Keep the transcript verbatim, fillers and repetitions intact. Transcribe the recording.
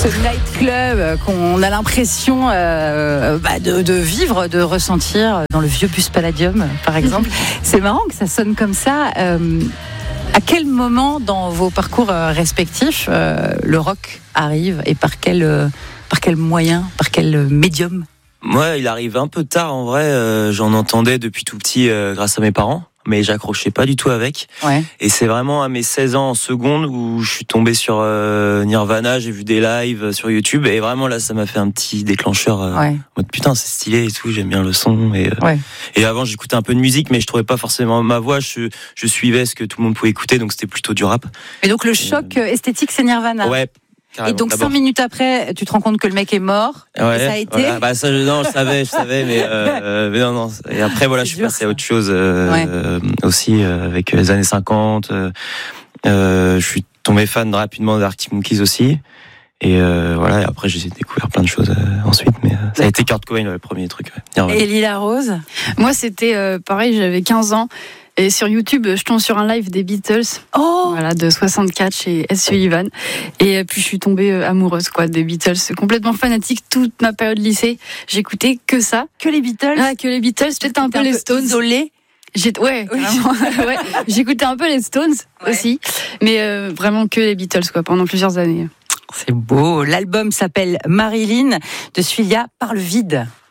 ce nightclub qu'on a l'impression euh, bah de, de vivre, de ressentir dans le vieux bus Palladium, par exemple. C'est marrant que ça sonne comme ça. Euh, à quel moment dans vos parcours respectifs euh, le rock arrive et par quel, euh, par quel moyen, par quel médium? Moi, il arrive un peu tard en vrai. Euh, j'en entendais depuis tout petit euh, grâce à mes parents. Mais j'accrochais pas du tout avec. Ouais. Et c'est vraiment à mes seize ans en seconde où je suis tombé sur euh, Nirvana, j'ai vu des lives sur YouTube et vraiment là ça m'a fait un petit déclencheur. Euh, ouais. En mode putain c'est stylé et tout, j'aime bien le son. Et, euh, ouais. et avant j'écoutais un peu de musique mais je trouvais pas forcément ma voix, je, je suivais ce que tout le monde pouvait écouter donc c'était plutôt du rap. Et donc le choc euh, esthétique c'est Nirvana. Ouais. Carrément, et donc d'abord. Cinq minutes après, tu te rends compte que le mec est mort. Ouais, et ça a été. Voilà. Bah ça, non, je savais, je savais, mais, euh, mais non, non. Et après, voilà, je suis dur, passé ça. À autre chose euh, ouais. euh, aussi euh, avec les années cinquante. Euh, euh, je suis tombé fan rapidement d'Arctic Monkeys aussi. Et euh, voilà. Et après, j'ai découvert plein de choses euh, ensuite, mais euh, ça a été Kurt Cobain le premier truc. Ouais. Et Lila Rose. Moi, c'était euh, pareil. J'avais quinze ans. Et sur YouTube, je tombe sur un live des Beatles, oh voilà, de soixante-quatre chez S. Sullivan. Et puis je suis tombée amoureuse quoi des Beatles, complètement fanatique toute ma période lycée. J'écoutais que ça, que les Beatles, ah, que les Beatles, peut-être un peu un les peu Stones. Isolé. J'ai ouais, oui. ouais, j'écoutais un peu les Stones ouais. aussi, mais euh, vraiment que les Beatles quoi pendant plusieurs années. C'est beau. L'album s'appelle Marilyn de Suilia par le vide.